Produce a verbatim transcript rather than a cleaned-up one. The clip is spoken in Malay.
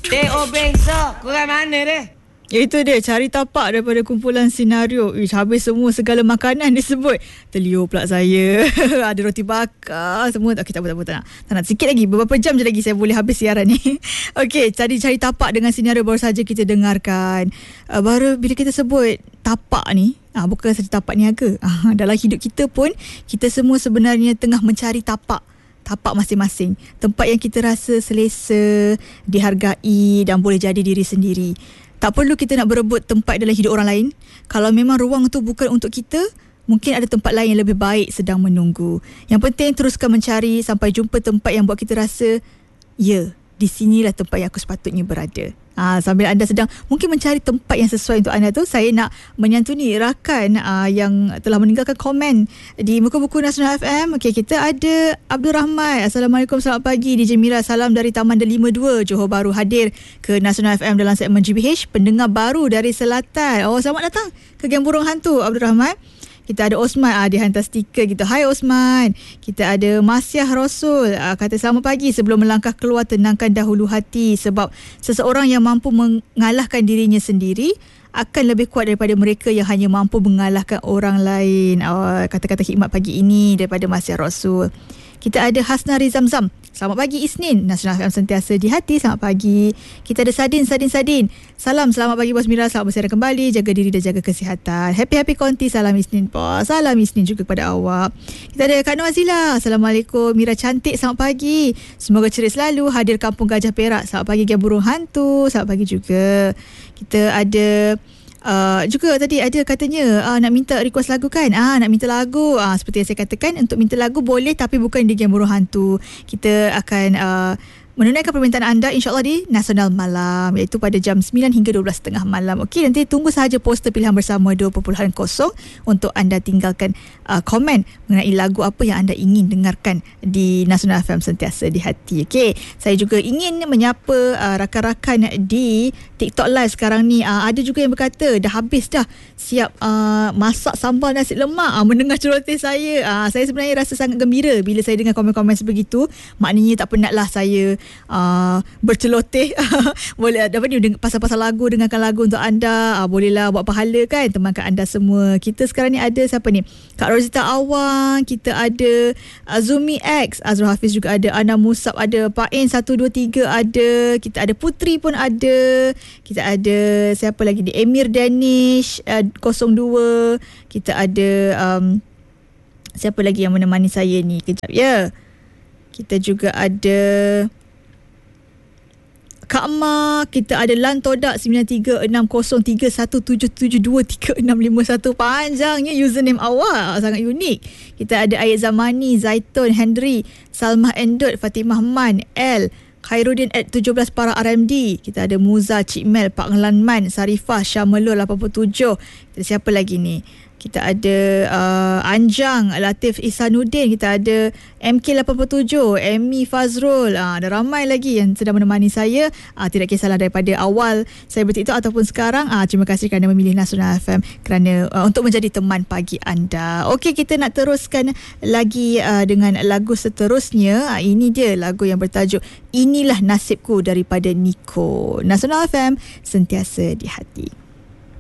Teo Bengso, kurang mana deh? Itu dia, cari tapak daripada kumpulan senario. Ish, habis semua segala makanan disebut. Terliur pula saya. Ada roti bakar semua. Okay, tak apa, tak apa, tak nak. Tak nak. Sikit lagi, beberapa jam je lagi saya boleh habis siaran ni. Okey, cari cari tapak dengan senario baru saja kita dengarkan. Uh, baru bila kita sebut tapak ni, ah, bukan saja tapak niaga. Ah, dalam hidup kita pun, kita semua sebenarnya tengah mencari tapak. Tapak masing-masing. Tempat yang kita rasa selesa, dihargai dan boleh jadi diri sendiri. Tak perlu kita nak berebut tempat dalam hidup orang lain. Kalau memang ruang tu bukan untuk kita, mungkin ada tempat lain yang lebih baik sedang menunggu. Yang penting teruskan mencari sampai jumpa tempat yang buat kita rasa, ya, di sinilah tempat yang aku sepatutnya berada. Ha, sambil anda sedang mungkin mencari tempat yang sesuai untuk anda tu, saya nak menyantuni rakan uh, yang telah meninggalkan komen di Muka Buku Nasional F M. Okey, kita ada Abdul Rahman. Assalamualaikum, selamat pagi D J Mira. Salam dari Taman Delima dua, Johor Bahru, hadir ke Nasional F M dalam segmen G B H. Pendengar baru dari Selatan. Oh, selamat datang ke Geng Burung Hantu, Abdul Rahman. Kita ada Osman, ah, dia hantar stiker gitu. Hai Osman. Kita ada Masyah Rasul, ah, kata selamat pagi. Sebelum melangkah keluar, tenangkan dahulu hati. Sebab seseorang yang mampu mengalahkan dirinya sendiri akan lebih kuat daripada mereka yang hanya mampu mengalahkan orang lain. Oh, kata-kata hikmat pagi ini daripada Masyah Rasul. Kita ada Hasnari Zamzam. Selamat pagi Isnin. Nasional F M sentiasa di hati. Selamat pagi. Kita ada Sadin, Sadin, Sadin. Salam, selamat pagi Bos Mira. Selamat bersiaran kembali. Jaga diri dan jaga kesihatan. Happy-happy konti. Salam Isnin Bos. Salam Isnin juga kepada awak. Kita ada Kak Noazila. Assalamualaikum. Mira cantik. Selamat pagi. Semoga ceria selalu. Hadir Kampung Gajah Perak. Selamat pagi Geng Burung Hantu. Selamat pagi juga. Kita ada... Uh, juga tadi ada katanya uh, nak minta request lagu kan, ah nak minta lagu, uh, seperti yang saya katakan, untuk minta lagu boleh tapi bukan di Geng Burung Hantu. Kita akan uh, menunaikan permintaan anda insyaAllah di Nasional Malam, iaitu pada jam sembilan hingga dua belas tiga puluh malam. Okey, nanti tunggu sahaja poster pilihan bersama dua kosong kosong untuk anda tinggalkan uh, komen mengenai lagu apa yang anda ingin dengarkan di Nasional F M sentiasa di hati. Okey, saya juga ingin menyapa uh, rakan-rakan di TikTok Live sekarang ni. Uh, ada juga yang berkata dah habis dah, siap uh, masak sambal nasi lemak. Uh, mendengar celoteh saya, uh, saya sebenarnya rasa sangat gembira bila saya dengar komen-komen sebegitu. Maknanya tak penatlah saya Uh, berceloteh. Boleh apa ni, pasal-pasal lagu, dengarkan lagu untuk anda. uh, Bolehlah buat pahala kan, temankan anda semua. Kita sekarang ni ada siapa ni, Kak Rozita Awang. Kita ada Azumi X, Azrul Hafiz juga ada, Ana Musab ada, Pain satu dua tiga ada, kita ada Putri pun ada, kita ada siapa lagi ni, Emir Danish uh, kosong dua. Kita ada um, siapa lagi yang menemani saya ni, kejap ya. Kita juga ada Kak Ma, kita ada Lan Todak sembilan tiga enam kosong tiga satu tujuh tujuh dua tiga enam lima satu. Panjangnya username awak, sangat unik. Kita ada Ayat Zamani, Zaitun, Henry, Salmah Endot, Fatimah Man, L, Khairuddin at tujuh belas para R M D. Kita ada Muza, Cik Mel, Pak Ngelanman, Sarifah, Syamelul lapan puluh tujuh. Kita siapa lagi ni? Kita ada uh, Anjang, Latif Ihsanuddin. Kita ada M K lapan puluh tujuh, Amy Fazrul. uh, Ada ramai lagi yang sedang menemani saya. uh, Tidak kisahlah daripada awal saya ber-TikTok ataupun sekarang. uh, Terima kasih kerana memilih Nasional F M kerana uh, untuk menjadi teman pagi anda. Okey, kita nak teruskan lagi uh, dengan lagu seterusnya. uh, Ini dia lagu yang bertajuk Inilah Nasibku daripada Nico. Nasional F M sentiasa di hati.